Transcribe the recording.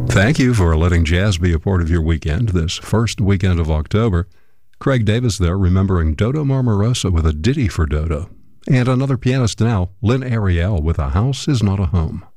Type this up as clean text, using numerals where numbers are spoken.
Thank you for letting jazz be a part of your weekend this first weekend of October. Craig Davis there remembering Dodo Marmarosa with a ditty for Dodo. And another pianist now, Lynn Ariel with A House Is Not a Home.